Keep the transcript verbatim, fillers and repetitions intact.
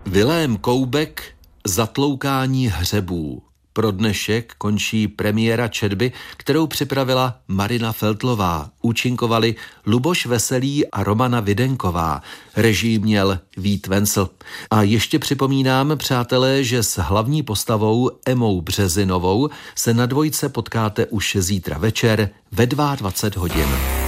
Vilém Koubek, Zatloukání hřebů. Pro dnešek končí premiéra četby, kterou připravila Marina Feltlová. Účinkovali Luboš Veselý a Romana Videnková. Režii měl Vít Vencel. A ještě připomínám, přátelé, že s hlavní postavou Emou Březinovou se na dvojce potkáte už zítra večer ve dvacet dva hodin.